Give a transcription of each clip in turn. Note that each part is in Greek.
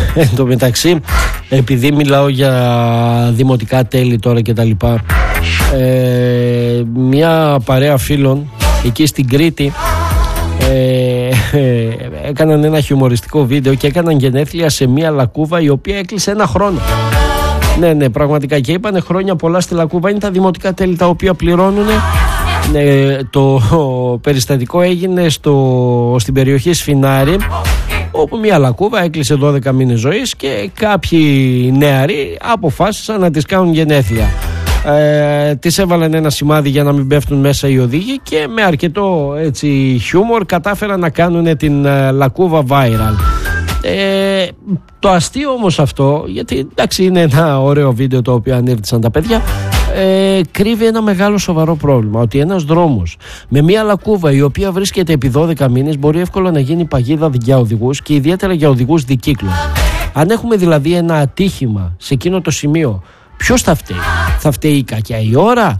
Εν τω μεταξύ, επειδή μιλάω για δημοτικά τέλη τώρα και τα λοιπά, μια παρέα φίλων εκεί στην Κρήτη έκαναν ένα χιουμοριστικό βίντεο και έκαναν γενέθλια σε μια λακκούβα η οποία έκλεισε 1 χρόνο. Ναι, πραγματικά, και είπανε χρόνια πολλά στη λακκούβα. Είναι τα δημοτικά τέλη τα οποία πληρώνουν. Το περιστατικό έγινε στην περιοχή Σφινάρη, όπου μια λακκούβα έκλεισε 12 μήνες ζωής και κάποιοι νεαροί αποφάσισαν να τις κάνουν γενέθλια. Τις έβαλαν ένα σημάδι για να μην πέφτουν μέσα οι οδηγοί και με αρκετό χιούμορ κατάφεραν να κάνουν την λακκούβα viral. Το αστείο όμως αυτό, γιατί εντάξει είναι ένα ωραίο βίντεο το οποίο ανέβησαν τα παιδιά, κρύβει ένα μεγάλο σοβαρό πρόβλημα, ότι ένας δρόμος με μια λακκούβα η οποία βρίσκεται επί 12 μήνες μπορεί εύκολα να γίνει παγίδα για οδηγούς και ιδιαίτερα για οδηγούς δικύκλων. Αν έχουμε δηλαδή ένα ατύχημα σε εκείνο το σημείο, ποιος θα φταίει? Θα φταίει η κακιά η ώρα,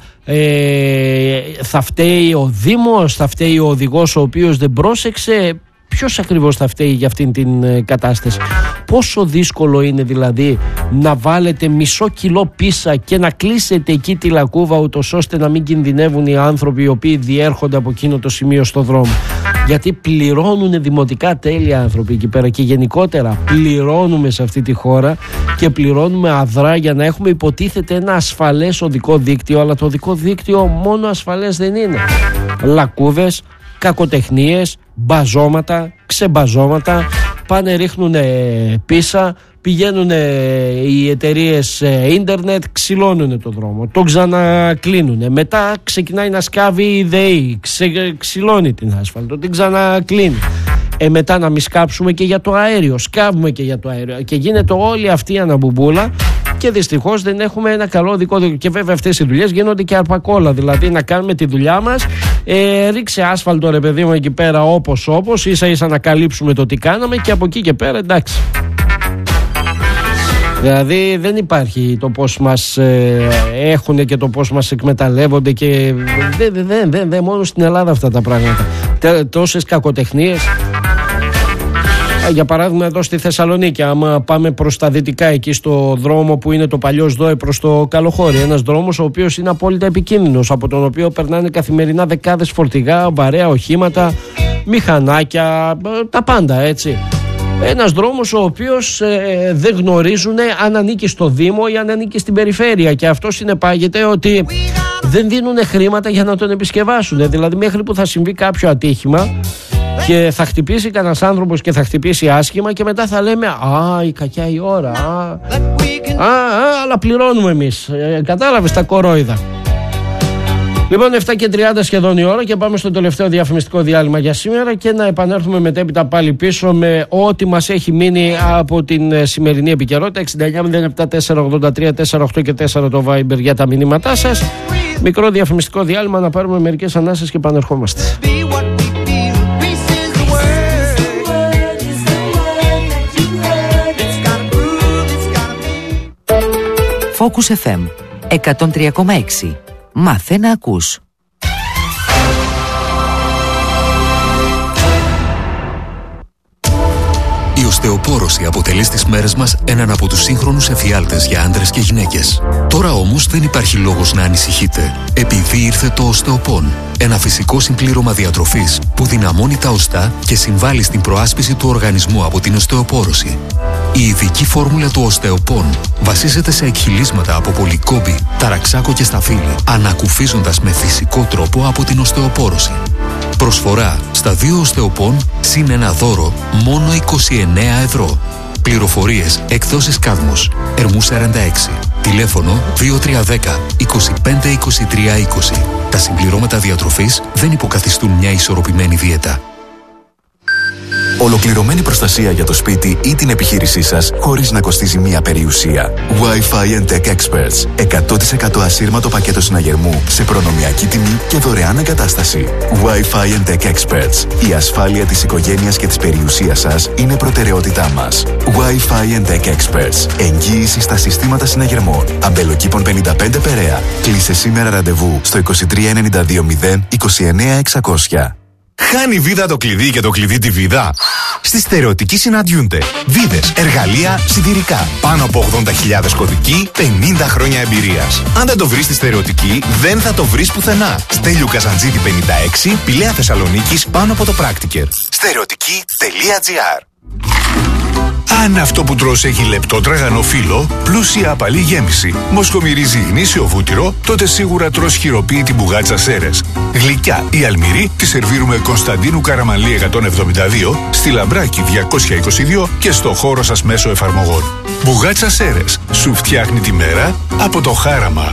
θα φταίει ο Δήμος, θα φταίει ο οδηγός ο οποίος δεν πρόσεξε? Ποιος ακριβώς θα φταίει για αυτήν την κατάσταση? Πόσο δύσκολο είναι δηλαδή να βάλετε μισό κιλό πίσα και να κλείσετε εκεί τη λακκούβα, ούτως ώστε να μην κινδυνεύουν οι άνθρωποι οι οποίοι διέρχονται από εκείνο το σημείο στο δρόμο? Γιατί πληρώνουν δημοτικά τέλη άνθρωποι εκεί πέρα και γενικότερα πληρώνουμε σε αυτή τη χώρα και πληρώνουμε αδρά για να έχουμε υποτίθεται ένα ασφαλές οδικό δίκτυο, αλλά το οδικό δίκτυο μόνο ασφαλές δεν είναι. Λακκούβες, κακοτεχνίες, μπαζώματα, ξεμπαζώματα, πάνε ρίχνουν πίσα, πηγαίνουν οι εταιρείες ίντερνετ, ξυλώνουν το δρόμο, τον ξανακλίνουν, μετά ξεκινάει να σκάβει η ΔΕΗ, ξυλώνει την άσφαλτο, την ξανακλίνει. Μετά να μην σκάψουμε και για το αέριο, σκάβουμε και για το αέριο και γίνεται όλη αυτή η αναμπουμπούλα και δυστυχώς δεν έχουμε ένα καλό δικό δίκτυο. Και βέβαια αυτές οι δουλειές γίνονται και αρπακόλα, δηλαδή να κάνουμε τη δουλειά μας, ρίξε άσφαλτο ρε παιδί μου εκεί πέρα όπως ίσα ίσα να καλύψουμε το τι κάναμε και από εκεί και πέρα εντάξει. Δηλαδή δεν υπάρχει το πώς μας έχουν και το πώς μας εκμεταλλεύονται και δεν μόνο στην Ελλάδα αυτά τα πράγματα. Τόσες κακοτεχνίες. Για παράδειγμα εδώ στη Θεσσαλονίκη, άμα πάμε προς τα δυτικά εκεί στο δρόμο που είναι το παλιό ΣΔΟΕ προς το Καλοχώρι, ένας δρόμος ο οποίος είναι απόλυτα επικίνδυνος, από τον οποίο περνάνε καθημερινά δεκάδες φορτηγά, βαρέα οχήματα, μηχανάκια, τα πάντα έτσι. Ένας δρόμος ο οποίος δεν γνωρίζουν αν ανήκει στο Δήμο ή αν ανήκει στην περιφέρεια, και αυτό συνεπάγεται ότι δεν δίνουν χρήματα για να τον επισκευάσουν. Δηλαδή μέχρι που θα συμβεί κάποιο ατύχημα και θα χτυπήσει κανένας άνθρωπος και θα χτυπήσει άσχημα και μετά θα λέμε «Α, η κακιά η ώρα, αλλά πληρώνουμε εμείς». Κατάλαβες τα κορόιδα. Λοιπόν, 7:30 σχεδόν η ώρα και πάμε στο τελευταίο διαφημιστικό διάλειμμα για σήμερα και να επανέλθουμε μετέπειτα πάλι πίσω με ό,τι μας έχει μείνει από την σημερινή επικαιρότητα. 69-07-483-48 και 4 το Viber για τα μηνύματά σας. Μικρό διαφημιστικό διάλειμμα να πάρουμε μερικές ανάσες και επανερχόμαστε. Focus FM 103,6. Μάθε να ακούς. Η οστεοπόρωση αποτελεί στις μέρες μας έναν από τους σύγχρονους εφιάλτες για άντρες και γυναίκες. Τώρα όμως δεν υπάρχει λόγος να ανησυχείτε, επειδή ήρθε το οστεοπόν. Ένα φυσικό συμπλήρωμα διατροφής που δυναμώνει τα οστά και συμβάλλει στην προάσπιση του οργανισμού από την οστεοπόρωση. Η ειδική φόρμουλα του οστεοπόν βασίζεται σε εκχυλίσματα από πολυκόμπη, ταραξάκο και σταφύλι, ανακουφίζοντας με φυσικό τρόπο από την οστεοπόρωση. Προσφορά στα 2 οστεοπόν συν ένα δώρο μόνο 29 ευρώ. Πληροφορίες εκδόσεις Κάδμος, Ερμού 46. Τηλέφωνο 2310 25 23 20. Τα συμπληρώματα διατροφής δεν υποκαθιστούν μια ισορροπημένη δίαιτα. Ολοκληρωμένη προστασία για το σπίτι ή την επιχείρησή σας χωρίς να κοστίζει μία περιουσία. Wi-Fi and Tech Experts. 100% ασύρματο πακέτο συναγερμού σε προνομιακή τιμή και δωρεάν εγκατάσταση. Wi-Fi and Tech Experts. Η ασφάλεια της οικογένειας και της περιουσίας σας είναι προτεραιότητά μας. Wi-Fi and Tech Experts. Εγγύηση στα συστήματα συναγερμών. Αμπελοκήπων 55 Περαία. Κλείσε σήμερα ραντεβού στο 23 92 0 29 600. Χάνει βίδα το κλειδί και το κλειδί τη βίδα. Στη Στερεωτική συναντιούνται βίδες, εργαλεία, σιδηρικά. Πάνω από 80.000 κωδικοί, 50 χρόνια εμπειρίας. Αν δεν το βρεις στη Στερεωτική, δεν θα το βρεις πουθενά. Στέλιου Καζαντζίδη 56, Πηλαία Θεσσαλονίκης, πάνω από το Πράκτικερ. Στερεωτική.gr. Αν αυτό που τρως έχει λεπτό τραγανό φύλλο, πλούσια απαλή γέμιση, μοσχομυρίζει γνήσιο βούτυρο, τότε σίγουρα τρως χειροποίητη μπουγάτσα Σέρες. Γλυκιά ή αλμυρή τη σερβίρουμε Κωνσταντίνου Καραμανλή 172, στη Λαμπράκη 222 και στο χώρο σας μέσω εφαρμογών. Μπουγάτσα Σέρες, σου φτιάχνει τη μέρα από το χάραμα.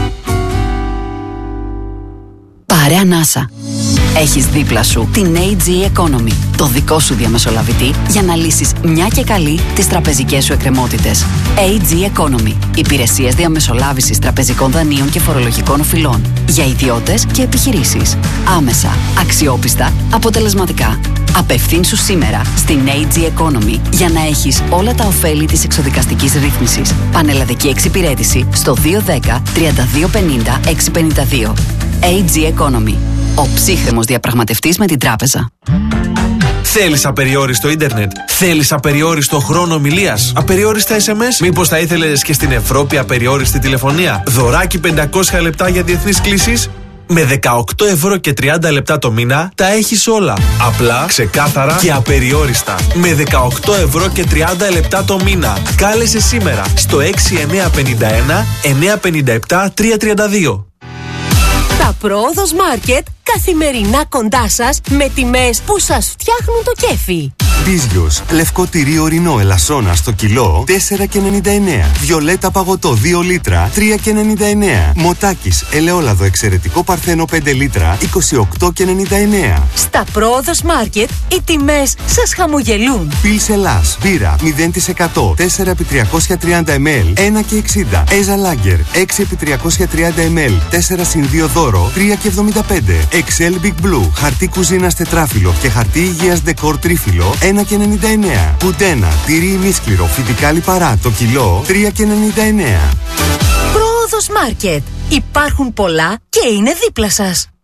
Πάρε ανάσα. Έχεις δίπλα σου την AG Economy, το δικό σου διαμεσολαβητή για να λύσεις μια και καλή τις τραπεζικές σου εκκρεμότητες. AG Economy. Υπηρεσίες διαμεσολάβησης τραπεζικών δανείων και φορολογικών οφειλών. Για ιδιώτες και επιχειρήσεις. Άμεσα, αξιόπιστα, αποτελεσματικά. Απευθύνσου σήμερα στην AG Economy για να έχεις όλα τα ωφέλη της εξοδικαστικής ρύθμισης. Πανελλαδική εξυπηρέτηση στο 210 3250 652. AG Economy. Ο ψύχρεμος διαπραγματευτής με την τράπεζα. Θέλεις απεριόριστο ίντερνετ? Θέλεις απεριόριστο χρόνο ομιλίας? Απεριόριστα SMS? Μήπως θα ήθελες και στην Ευρώπη απεριόριστη τηλεφωνία? Δωράκι 500 λεπτά για διεθνείς κλήσεις? Με 18 ευρώ και 30 λεπτά το μήνα τα έχεις όλα. Απλά, ξεκάθαρα και απεριόριστα. Με 18 ευρώ και 30 λεπτά το μήνα. Κάλεσε σήμερα στο 6951 957 332. Τα Πρόοδος Μάρκετ καθημερινά κοντά σας με τιμές που σας φτιάχνουν το κέφι. Μπίζιος, λευκό τυρί ορεινό ελασσόνα στο κιλό 4,99. Βιολέτα παγωτό 2 λίτρα 3,99. Μοτάκης ελαιόλαδο εξαιρετικό παρθένο 5 λίτρα 28,99. Στα Πρόοδος Μάρκετ οι τιμές σας χαμογελούν. Πιλς Ελλάς, μπύρα 0% 4x330 ml 1,60. Έζα Λάγκερ 6x330 ml 4x2 δώρο 3,75. Excel Big Blue, χαρτί κουζίνας τετράφυλλο και χαρτί υγείας δεκόρ τρίφυλλο 1,99. Πουντένα, τυρί ημίσκληρο, φυτικά λιπαρά το κιλό 3,99. Πρόοδος Μάρκετ. Υπάρχουν πολλά και είναι δίπλα σας.